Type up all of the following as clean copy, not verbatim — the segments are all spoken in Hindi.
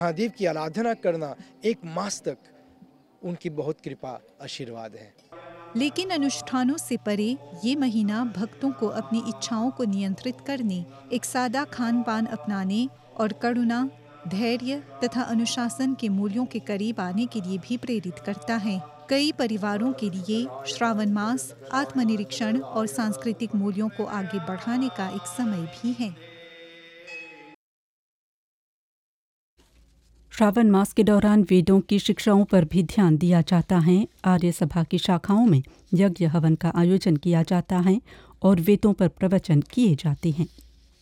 महादेव की आराधना करना एक मास तक उनकी बहुत कृपा आशीर्वाद है। लेकिन अनुष्ठानों से परे ये महीना भक्तों को अपनी इच्छाओं को नियंत्रित करने, एक सादा खान पान अपनाने और करुणा, धैर्य तथा अनुशासन के मूल्यों के करीब आने के लिए भी प्रेरित करता है। कई परिवारों के लिए श्रावण मास आत्मनिरीक्षण और सांस्कृतिक मूल्यों को आगे बढ़ाने का एक समय भी है। श्रावण मास के दौरान वेदों की शिक्षाओं पर भी ध्यान दिया जाता है। आर्य सभा की शाखाओं में यज्ञ हवन का आयोजन किया जाता है और वेदों पर प्रवचन किए जाते हैं।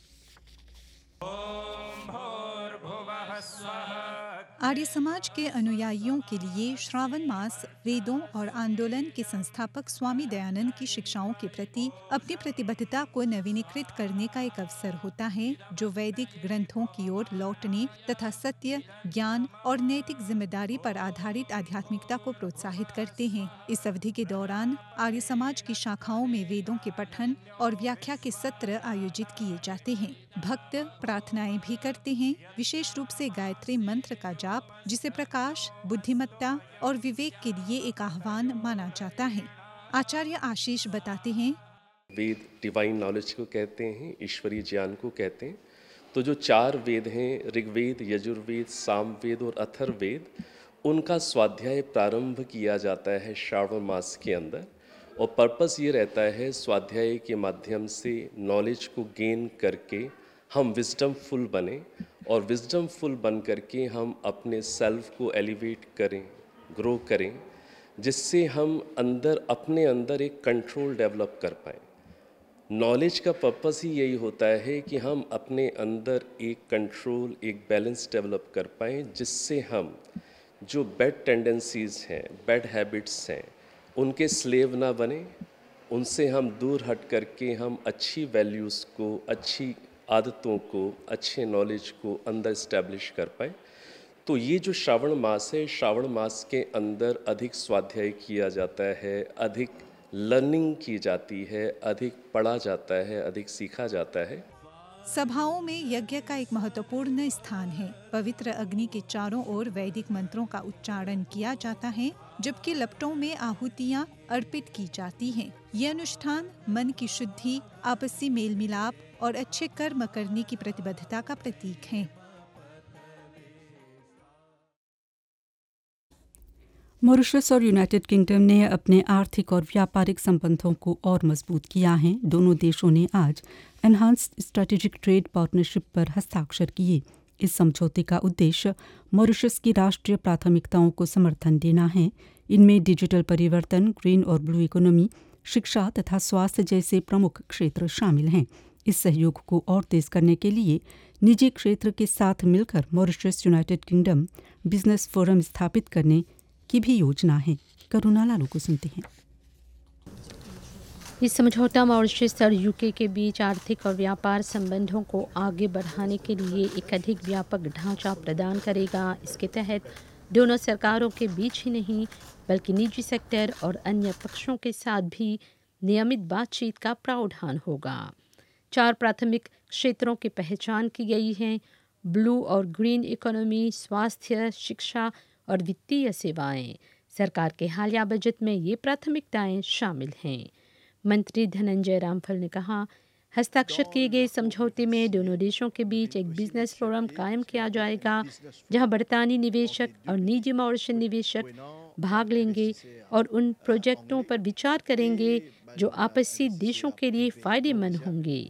आर्य समाज के अनुयायियों के लिए श्रावण मास वेदों और आंदोलन के संस्थापक स्वामी दयानंद की शिक्षाओं के प्रति अपनी प्रतिबद्धता को नवीनीकृत करने का एक अवसर होता है, जो वैदिक ग्रंथों की ओर लौटने तथा सत्य, ज्ञान और नैतिक जिम्मेदारी पर आधारित आध्यात्मिकता को प्रोत्साहित करते हैं। इस अवधि के दौरान आर्य समाज की शाखाओं में वेदों के पठन और व्याख्या के सत्र आयोजित किए जाते हैं। भक्त प्रार्थनाएं भी करते हैं, विशेष रूप से गायत्री मंत्र का जाप, जिसे प्रकाश, बुद्धिमत्ता और विवेक के लिए एक आह्वान माना जाता है। आचार्य आशीष बताते हैं, वेद डिवाइन नॉलेज को कहते हैं, ईश्वरीय ज्ञान को कहते हैं। तो जो 4 वेद हैं, ऋग्वेद, यजुर्वेद, सामवेद और अथर्ववेद, उनका स्वाध्याय प्रारंभ किया जाता है श्रावण मास के अंदर। और पर्पस ये रहता है स्वाध्याय के माध्यम से नॉलेज को गेन करके हम विजडमफुल बने और विजडमफुल बन करके हम अपने सेल्फ को एलिवेट करें, ग्रो करें, जिससे हम अपने अंदर एक कंट्रोल डेवलप कर पाएँ। नॉलेज का पर्पस ही यही होता है कि हम अपने अंदर एक कंट्रोल, एक बैलेंस डेवलप कर पाएँ, जिससे हम जो बैड टेंडेंसीज़ हैं, बैड हैबिट्स हैं, उनके स्लेव ना बने, उनसे हम दूर हट करके हम अच्छी वैल्यूज़ को, अच्छी आदतों को, अच्छे नॉलेज को अंदर इस्टेब्लिश कर पाए। तो ये जो श्रावण मास है, श्रावण मास के अंदर अधिक स्वाध्याय किया जाता है, अधिक लर्निंग की जाती है, अधिक पढ़ा जाता है, अधिक सीखा जाता है। सभाओं में यज्ञ का एक महत्वपूर्ण स्थान है। पवित्र अग्नि के चारों ओर वैदिक मंत्रों का उच्चारण किया जाता है, जबकि लपटों में आहुतियां अर्पित की जाती हैं। ये अनुष्ठान मन की शुद्धि, आपसी मेल मिलाप और अच्छे कर्म करने की प्रतिबद्धता का प्रतीक है। मॉरिशस और यूनाइटेड किंगडम ने अपने आर्थिक और व्यापारिक संबंधों को और मजबूत किया है। दोनों देशों ने आज एनहांस्ड स्ट्रेटेजिक ट्रेड पार्टनरशिप पर हस्ताक्षर किए। इस समझौते का उद्देश्य मॉरिशस की राष्ट्रीय प्राथमिकताओं को समर्थन देना है। इनमें डिजिटल परिवर्तन, ग्रीन और ब्लू इकोनॉमी, शिक्षा तथा स्वास्थ्य जैसे प्रमुख क्षेत्र शामिल हैं। इस सहयोग को और तेज करने के लिए निजी क्षेत्र के साथ मिलकर Mauritius United kingdom business forum स्थापित करने की भी योजना है। करुणा लालू को सुनते हैं। ये समझौता मॉरिशस और यूके के बीच आर्थिक और व्यापार संबंधों को आगे बढ़ाने के लिए एक अधिक व्यापक ढांचा प्रदान करेगा। इसके तहत दोनों सरकारों के बीच ही नहीं बल्कि निजी सेक्टर और अन्य पक्षों के साथ भी नियमित बातचीत का प्रावधान होगा। 4 प्राथमिक क्षेत्रों की पहचान की गई है: ब्लू और ग्रीन इकोनॉमी, स्वास्थ्य, शिक्षा और वित्तीय सेवाएं। सरकार के हालिया बजट में ये प्राथमिकताएं शामिल हैं। मंत्री धनंजय रामफल ने कहा, हस्ताक्षर किए गए समझौते में दोनों देशों के बीच एक बिजनेस फोरम कायम किया जाएगा, जहां बरतानी निवेशक और निजी मॉरिशस निवेशक भाग लेंगे और उन प्रोजेक्टों पर विचार करेंगे जो आपसी देशों के लिए फायदेमंद होंगे।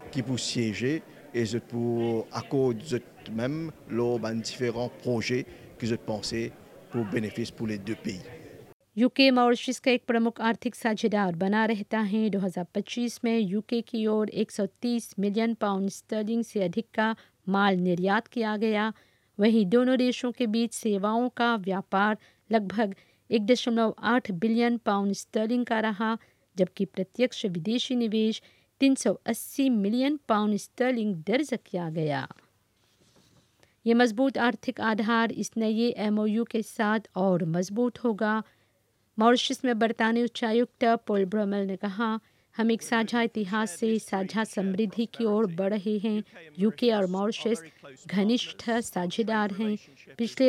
यूके मॉरिशस का एक प्रमुख आर्थिक साझेदार बना रहता है। 2025 में यूके की ओर 130 मिलियन पाउंड स्टर्लिंग से अधिक का माल निर्यात किया गया। वहीं दोनों देशों के बीच सेवाओं का व्यापार लगभग 1.8 बिलियन पाउंड स्टर्लिंग का रहा, जबकि प्रत्यक्ष विदेशी निवेश 380 मिलियन पाउंड स्टर्लिंग दर्ज किया गया। ये मजबूत आर्थिक आधार इस नए MOU के साथ और मजबूत होगा। मॉरिशस में बरतानी उच्चायुक्त पॉल ब्रमेल ने कहा, हम एक साझा इतिहास से साझा समृद्धि की ओर बढ़ रहे हैं। यूके और मॉरिशस घनिष्ठ साझेदार हैं। पिछले